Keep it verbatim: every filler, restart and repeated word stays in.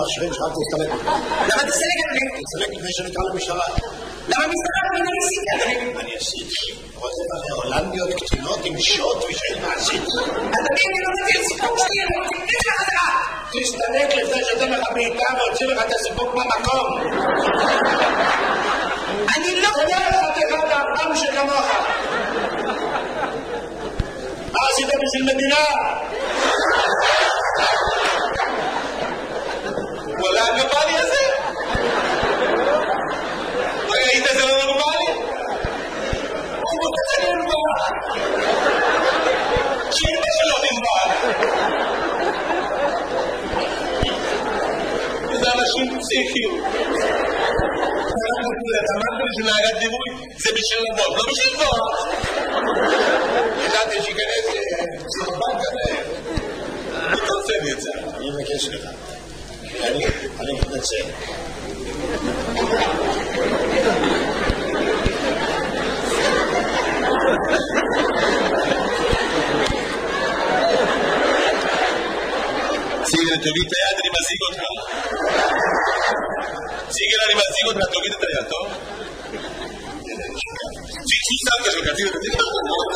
השכן שלך תסתלק. למה תסתלק, אדוני? תסתלק לפני שנקרא למשטרה. למה משטרה לא עשית, אדוני? אני עשיתי. רוצה לך הולנדיות קטינות עם שוט ושאין מעשית. אדוני, אני לא רוצה סיפוק שלי, אני רוצה לתת לך חזרה. תסתלק לפני שאתם לך בעיקר והוציא לך את הסיפוק במקום. אני לא... זה לא חתיכה לאדם שכמוך. מה עשית בשביל מדינה? וואלה, הגבלי הזה? ראית זה לא נורמלי? הוא רוצה נורמל. שאימא שלו נורמל. זה אנשים פסיכיים. אמרת לי שנהגת דימוי זה בשביל לבוא, לא בשביל לבוא. ידעתי שיכנס סרבן כזה. תעשה לי את זה. אני מבקש לך. אני מתנצל. סיגל, תוריד את היד, אני מזיג אותך. סיגל, אני מזיג אותך, תוריד את היד, טוב? שיצו סנקה שלך, תוריד את היד.